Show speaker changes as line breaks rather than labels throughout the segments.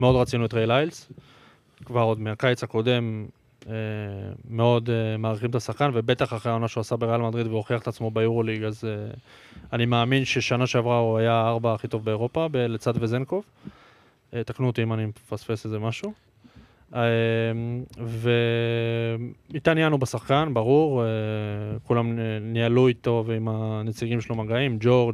מאוד רצינו את ריי ליילס, כבר עוד מהקיץ הקודם, מאוד מעריכים את השחקן, ובטח אחרי העונה שהוא עשה בריאל מדריד והוכיח את עצמו ביורוליג, אז אני מאמין ששנה שעברה הוא היה הארבע הכי טוב באירופה, לצד וזנקוב. תקנו אותי אם אני מפספס איזה משהו. והתעניינו בשחקן, ברור, כולם ניהלו איתו ועם הנציגים שלו מגעים, ג'ורג'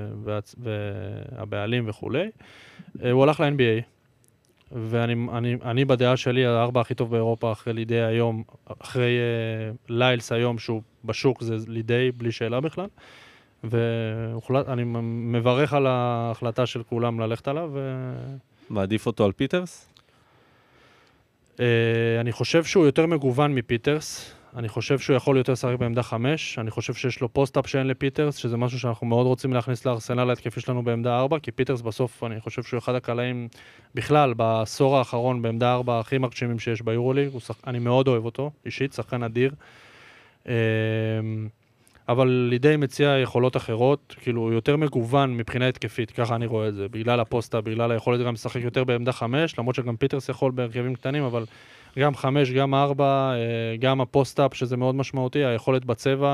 והבעלים וכו'. הוא הלך ל-NBA, ואני בדעה שלי, הארבע הכי טוב באירופה אחרי לידי היום, אחרי ליילס היום שהוא בשוק, זה לידי בלי שאלה בכלל. ואני מברך על ההחלטה של כולם ללכת עליו.
מעדיף אותו על פיטרס?
אני חושב שהוא יותר מגוון מפיטרס, אני חושב שהוא יכול יותר לשחק בעמדה 5, אני חושב שיש לו פוסט-אפ שאין לפיטרס, שזה משהו שאנחנו מאוד רוצים להכניס לארסנל ההתקפי שלנו בעמדה 4, כי פיטרס בסוף, אני חושב שהוא אחד הקלעים בכלל, בעשור האחרון בעמדה 4 הכי מרשימים שיש ביורוליג, אני מאוד אוהב אותו, אישית, שחקן אדיר. אבל לידי מציע יכולות אחרות, כאילו הוא יותר מגוון מבחינה התקפית, ככה אני רואה את זה, בגלל הפוסטה, בגלל היכולת גם לשחק יותר בעמדה 5, למרות שגם פיטרס יכול בהרכבים קטנים, אבל גם 5, גם 4, גם הפוסט-אפ, שזה מאוד משמעותי, היכולת בצבע,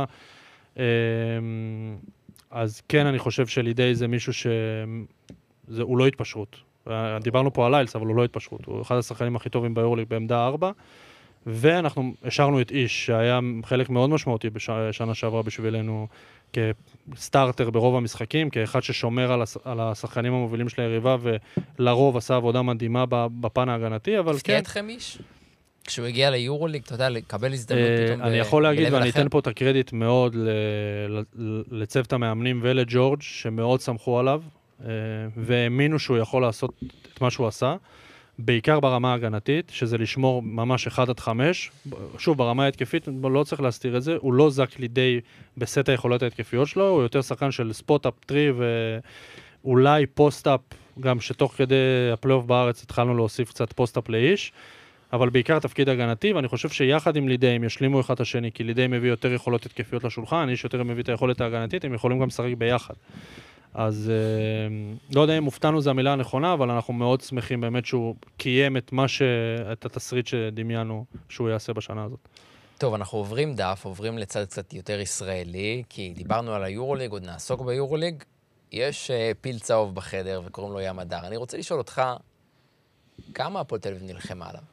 אז כן, אני חושב שלידי זה מישהו הוא לא התפשרות. דיברנו פה על ליילס, אבל הוא לא התפשרות, הוא אחד השחקנים הכי טובים ביורוליג בעמדה 4, ואנחנו השארנו את איש, שהיה חלק מאוד משמעותי בשנה שעברה בשבילנו, כסטארטר ברוב המשחקים, כאחד ששומר על השחקנים המובילים של היריבה, ולרוב עשה עבודה מדהימה בפן ההגנתי, אבל כן.
הפתיע אתכם איש? כשהוא הגיע ליורוליג, אתה יודע, לקבל הזדמנות פתאום
אני יכול להגיד, ואני אתן פה את הקרדיט מאוד לצוות המאמנים ולג'ורג' שמאוד סמכו עליו, והאמינו שהוא יכול לעשות את מה שהוא עשה, בעיקר ברמה ההגנתית, שזה לשמור ממש 1-5. שוב, ברמה ההתקפית, לא צריך להסתיר את זה, הוא לא זק לידי בסט היכולות ההתקפיות שלו, הוא יותר שחקן של ספוט-אפ טרי, ואולי פוסט-אפ, גם שתוך כדי הפלייאוף בארץ התחלנו להוסיף קצת פוסט-אפ לאיש, אבל בעיקר תפקיד הגנתי, ואני חושב שיחד עם לידי, הם ישלימו אחד השני, כי לידי מביא יותר יכולות התקפיות לשולחן, איש יותר מביא את היכולת ההגנתית, הם יכולים גם לשחק ביחד. אז לא יודע אם מופתענו זה המילה הנכונה, אבל אנחנו מאוד שמחים באמת שהוא קיים את התסריט שדמיינו שהוא יעשה בשנה הזאת.
טוב, אנחנו עוברים דף, עוברים לצד קצת יותר ישראלי, כי דיברנו על היורוליג, עוד נעסוק ביורוליג. יש פיל צהוב בחדר וקוראים לו ים הדר. אני רוצה לשאול אותך, כמה הפועל תל אביב נלחמה עליו?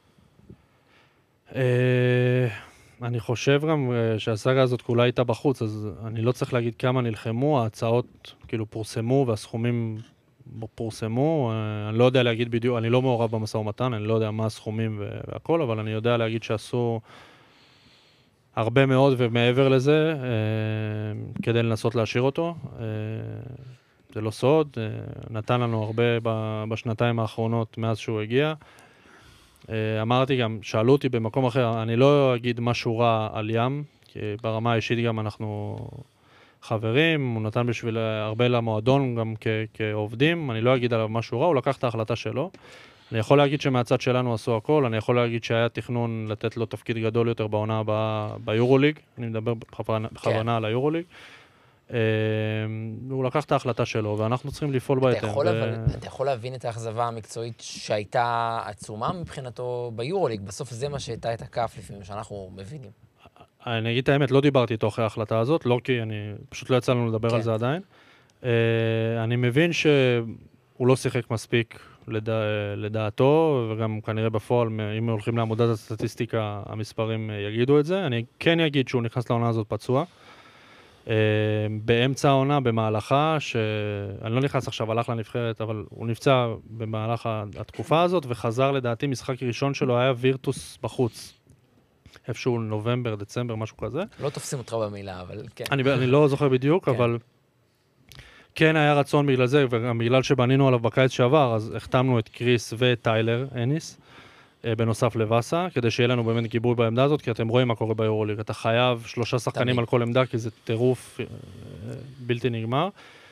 אני חושב גם שהסאגה הזאת כולה הייתה בחוץ, אז אני לא צריך להגיד כמה נלחמו, ההצעות כאילו פורסמו והסכומים פורסמו, אני לא יודע להגיד בדיוק, אני לא מעורב במשא ומתן, אני לא יודע מה הסכומים והכל, אבל אני יודע להגיד שעשו הרבה מאוד ומעבר לזה, כדי לנסות להשאיר אותו. זה לא סוד, נתן לנו הרבה בשנתיים האחרונות מאז שהוא הגיע. אמרתי גם, שאלו אותי במקום אחר, אני לא אגיד משהו רע על ים, כי ברמה האישית גם אנחנו חברים, הוא נתן בשביל הרבה למועדון גם כעובדים, אני לא אגיד עליו משהו רע, הוא לקח את ההחלטה שלו. אני יכול להגיד שמהצד שלנו עשו הכל, אני יכול להגיד שהיה תכנון לתת לו תפקיד גדול יותר בעונה הבאה ביורוליג, אני מדבר בכוונה על היורוליג. הוא לקח את ההחלטה שלו, ואנחנו צריכים לפעול בהתאם.
אתה יכול להבין את האכזבה המקצועית שהייתה עצומה מבחינתו ביורוליג, בסוף זה מה שהייתה את הכף לפעמים שאנחנו מבינים.
אני אגיד את האמת, לא דיברתי איתו אחרי ההחלטה הזאת, לא כי פשוט לא יצא לנו לדבר על זה עדיין. אני מבין שהוא לא שיחק מספיק לדעתו, וגם כנראה בפועל, אם הולכים לעמודת הסטטיסטיקה, המספרים יגידו את זה. אני כן אגיד שהוא נכנס לעונה הזאת פצוע. באמצע העונה, במהלכה, שאני לא נכנס עכשיו, הלך לנבחרת, אבל הוא נפצע במהלך התקופה הזאת, וחזר לדעתי, משחק ראשון שלו היה וירטוס בחוץ. איפשהו נובמבר, דצמבר, משהו כזה.
לא תופסים אותך במילה, אבל כן.
אני לא זוכר בדיוק, אבל כן היה רצון בגלל זה, וגם בגלל שבנינו עליו בקיץ שעבר, אז החתמנו את קריס ואת טיילר אניס, בנוסף לבאסה, כדי שיהיה לנו באמת גיבוי בעמדה הזאת, כי אתם רואים מה קורה ביורוליג. אתה חייב 3 שחקנים על כל עמדה, כי זה טירוף בלתי נגמר.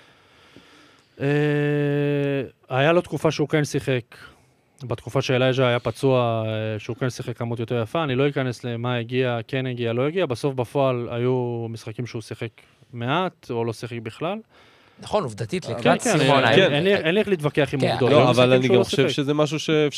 היה לו תקופה שהוא כן שיחק, בתקופה שאלייג'ה היה פצוע, שהוא כן שיחק כמות יותר יפה, אני לא אכנס למה הגיע, כן הגיע, לא הגיע, בסוף בפועל היו משחקים שהוא שיחק מעט, או לא שיחק בכלל.
נכון, עובדתית,
אין לי איך להתווכח עם עובדות.
לא, אבל אני גם חושב שזה משהו שאפשר